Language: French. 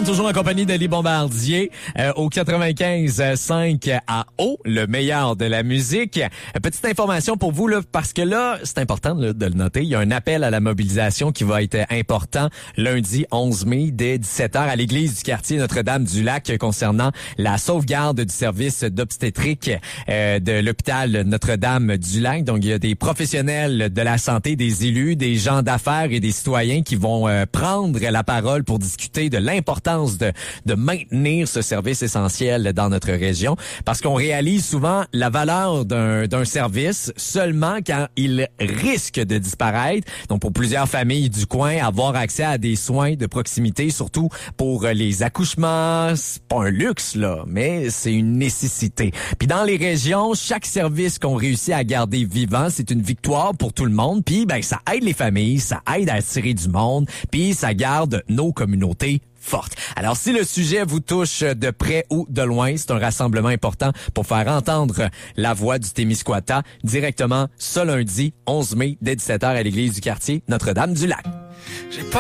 toujours en compagnie d'Ali Bombardier au 95.5 à Haut, le meilleur de la musique. Petite information pour vous, là, parce que là, c'est important là, de le noter, il y a un appel à la mobilisation qui va être important lundi 11 mai dès 17h à l'église du quartier Notre-Dame-du-Lac concernant la sauvegarde du service d'obstétrique de l'hôpital Notre-Dame-du-Lac. Donc, il y a des professionnels de la santé, des élus, des gens d'affaires et des citoyens qui vont prendre la parole pour discuter de l'importance de maintenir ce service essentiel dans notre région, parce qu'on réalise souvent la valeur d'un service seulement quand il risque de disparaître. Donc, pour plusieurs familles du coin, avoir accès à des soins de proximité, surtout pour les accouchements, c'est pas un luxe, là, mais c'est une nécessité. Puis dans les régions, chaque service qu'on réussit à garder vivant, c'est une victoire pour tout le monde. Puis, ben, ça aide les familles, ça aide à attirer du monde, puis ça garde nos communautés fortes. Alors, si le sujet vous touche de près ou de loin, c'est un rassemblement important pour faire entendre la voix du Témiscouata directement ce lundi 11 mai dès 17h à l'église du quartier Notre-Dame-du-Lac.